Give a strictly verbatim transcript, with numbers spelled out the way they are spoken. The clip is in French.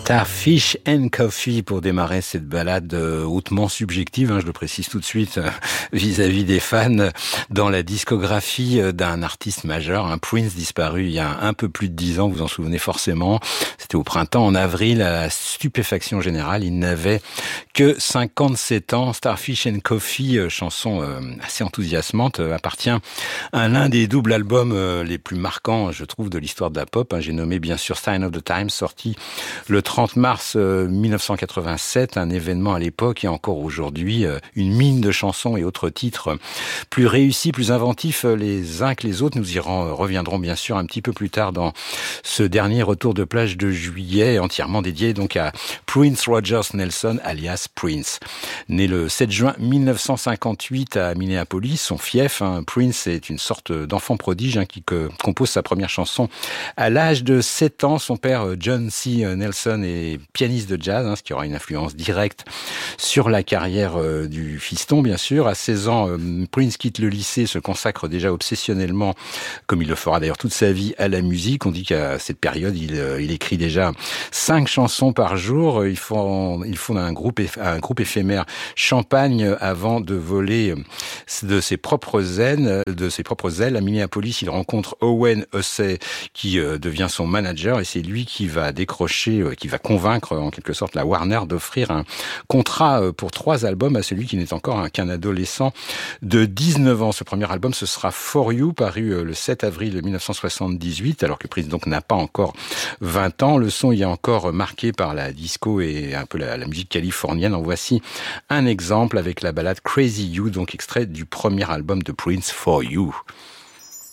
Starfish and Coffee pour démarrer cette balade hautement subjective, hein, je le précise tout de suite, euh, vis-à-vis des fans, dans la discographie d'un artiste majeur, un Prince disparu il y a un peu plus de dix ans, vous vous en souvenez forcément. C'était au printemps, en avril, à la stupéfaction générale. Il n'avait que cinquante-sept ans. Starfish and Coffee, euh, chanson euh, assez enthousiasmante, euh, appartient à l'un des doubles albums euh, les plus marquants, je trouve, de l'histoire de la pop. Hein. J'ai nommé bien sûr Sign of the Times, sorti le trente mars mille neuf cent quatre-vingt-sept, un événement à l'époque et encore aujourd'hui, une mine de chansons et autres titres plus réussis, plus inventifs les uns que les autres. Nous y reviendrons bien sûr un petit peu plus tard dans ce dernier retour de plage de juillet, entièrement dédié donc à Prince Rogers Nelson, alias Prince. Né le sept juin mille neuf cent cinquante-huit à Minneapolis, son fief, hein, Prince est une sorte d'enfant prodige hein, qui que, compose sa première chanson à l'âge de sept ans. Son père, John C. Nelson, est pianiste de jazz, hein, ce qui aura une influence directe sur la carrière euh, du fiston, bien sûr. À seize ans, euh, Prince quitte le lycée, se consacre déjà obsessionnellement, comme il le fera d'ailleurs toute sa vie, à la musique. On dit qu'à cette période, il, euh, il écrit déjà cinq chansons par jour. Il fonde, il fonde un groupe, un groupe éphémère Champagne avant de voler de ses propres ailes, de ses propres ailes. À Minneapolis, il rencontre Owen Hussey, qui euh, devient son manager, et c'est lui qui va décrocher, euh, qui va convaincre en quelque sorte la Warner d'offrir un contrat euh, pour trois albums à celui qui n'est encore qu'un adolescent de dix-neuf ans. Ce premier album, ce sera For You, paru euh, le sept avril mille neuf cent soixante-dix-huit, alors que Prince donc n'a pas encore vingt ans. Le son y est encore marqué par la disco et un peu la, la musique californienne. En voici un exemple avec la ballade Crazy You, donc extrait du premier album de Prince, For You.